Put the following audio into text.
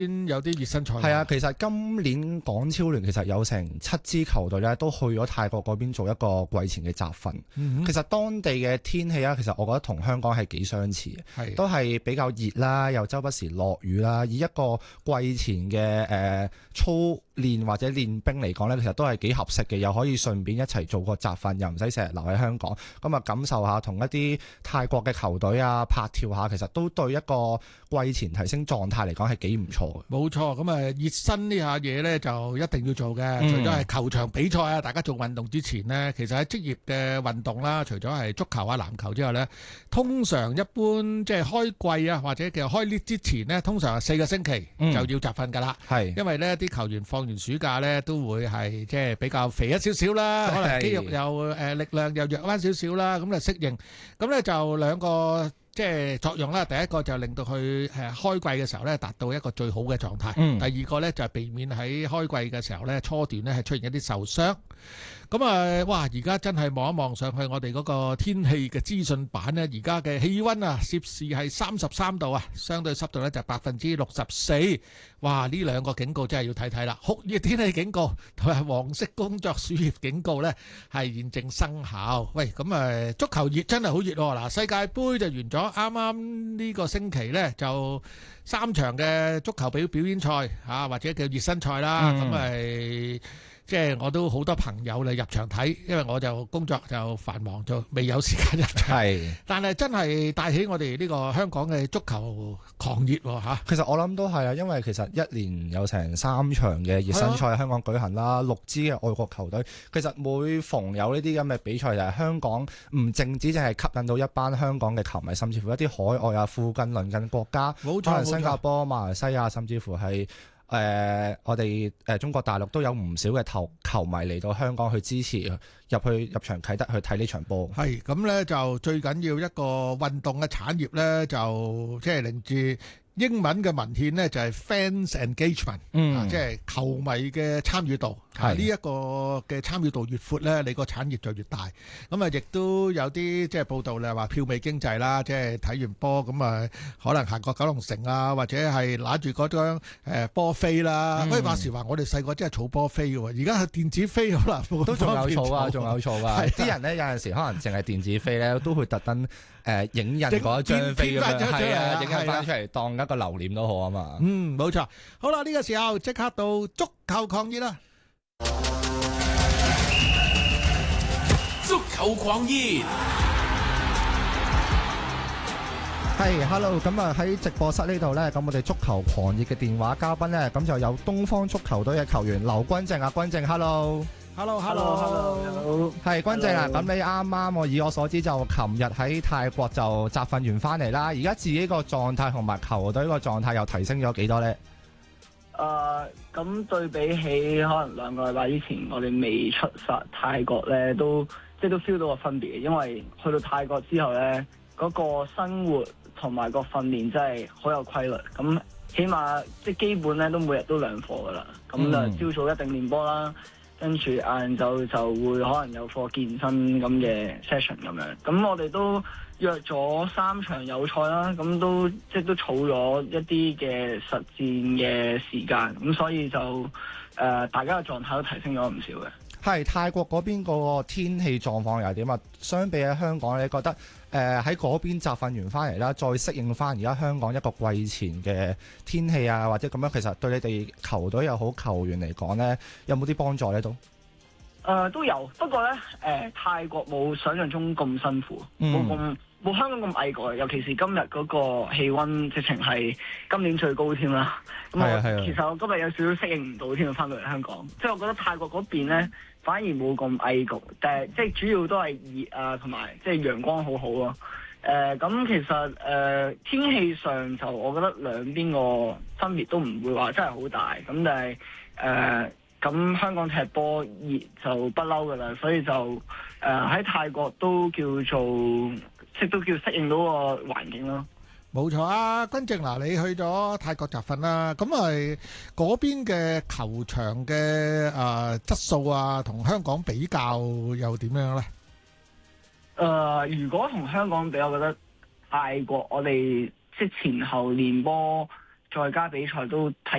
有啲熱身賽。 係啊，其實今年港超聯其實有成7支球隊咧，都去咗泰國嗰邊做一個季前嘅集訓。其實當地嘅天氣啊，其實我覺得同香港係幾相似嘅，都係比較熱啦，又周不時落雨啦。以一個季前嘅操練或者練兵嚟講呢，其實都係幾合適嘅，又可以順便一齊做個集訓，又唔使成日留喺香港，咁啊感受下同一啲泰國嘅球隊啊拍跳下，其實都對一個季前提升狀態嚟講係幾唔錯嘅。 冇錯，咁啊熱身呢下嘢呢，就一定要做嘅。除咗係球場比賽啊，大家做運動之前呢，其實喺職業嘅運動啦，除咗係足球啊、籃球之外呢，通常一般即係開季啊或者其實開 league 之前呢，通常係4個星期就要集訓㗎啦。因為呢啲球員放完暑假呢，都會係即係比較肥一少少啦，可能肌肉又力量又弱翻少少啦，咁就適應。咁呢就兩個即係作用啦。第一個就令到佢開季嘅時候呢達到一個最好嘅狀態。第二個呢就係避免喺開季嘅時候呢初段呢係出現一啲受傷。咁啊，哇！而家真係望一望上去我哋嗰個天氣嘅資訊版呢，而家嘅氣溫啊，攝氏係33度啊，相對濕度呢就64%。哇！呢兩個警告真係要睇睇啦，酷熱天氣警告同埋黃色工作暑熱警告呢係現正生效。喂，咁足球熱真係好熱喎！嗱，世界盃就完咗，啱啱呢個星期呢就3場嘅足球表演賽啊，或者叫熱身賽啦，咁即係我都好多朋友嚟入場睇，因為我就工作就繁忙，就未有時間入場。但係真係帶起我哋呢個香港嘅足球狂熱喎。 其實我諗都係啊，因為其實一年有成3場嘅熱身賽喺香港舉行啦，6支嘅外國球隊。其實每逢有呢啲咁嘅比賽，就係香港唔淨止淨係吸引到一班香港嘅球迷，甚至乎一啲海外啊、附近鄰近國家，可能新加坡、馬來西亞，甚至乎係我哋中國大陸都有唔少嘅球迷嚟到香港去支持，入場啟德去睇呢場波。 係咁呢，就最緊要一個運動嘅產業呢，就即係令住英文嘅文獻呢，就係 fans engagement，即係球迷嘅參與度。呢一個嘅參與度越闊呢，你個產業就越大。咁啊，亦都有啲即係報道咧話票尾經濟啦，即係睇完波咁啊，可能行過九龍城啊，或者係揦住嗰張波飛啦。喂，話時話我哋細個真係儲波飛嘅喎，而家係電子飛可能都仲有儲啊，仲有儲啊！啲人呢，有陣時可能淨係電子飛呢，都會特登影印嗰一張飛咁樣，影印翻出嚟當一個留念都好啊嘛。 冇錯。好啦，呢個時候即刻到足球狂熱啦！ 足球狂熱係，hello，咁啊喺直播室呢度呢，咁我哋足球狂熱嘅電話嘉賓呢，咁就有東方足球隊嘅球員劉君正啊，君正 ，hello，係君正啊，咁你啱啱我以我所知就琴日喺泰國就集訓完翻嚟啦，而家自己個狀態同埋球隊個狀態又提升咗幾多呢？ 咁對比起可能2個禮拜之前，我哋未出發泰國咧，都 feel 到個分別嘅。因為去到泰國之後咧，嗰個生活同埋個訓練真係好有規律。咁起碼即係基本咧都每日都2課噶啦。咁就朝早一定練波啦，跟住晏晝就會可能有課健身咁嘅 session 咁樣。咁我哋都約咗3場友賽啦，咁都儲咗一啲嘅實戰嘅時間，咁所以就大家嘅狀態都提升咗唔少嘅。 係泰國嗰邊個天氣狀況又係點啊？相比喺香港，你覺得喺嗰邊集訓完翻嚟啦，再適應翻而家香港一個季前嘅天氣啊，或者咁樣，其實對你哋球隊又好球員嚟講呢，有冇啲幫助呢？ 都有，不過呢，泰國冇想象中咁辛苦，冇香港咁翳過，尤其是今日嗰個氣溫直情係今年最高添啦。其實我今日有少少適應唔到添，翻到嚟香港，即係我覺得泰國嗰邊呢反而冇咁翳焗，但係即係主要都係熱啊，同埋即係陽光好好咯。咁其實天氣上就我覺得兩邊個分別都唔會話真係好大，咁但係咁香港踢波熱就不嬲噶啦，所以就喺泰國都叫做都叫適應到個環境咯。 冇錯啊，君正嗱，你去咗泰國集訓啦，咁係嗰邊嘅球場嘅質素啊，同香港比較又點樣呢？ 如果同香港比，我覺得泰國我哋即前後練波在家比賽都睇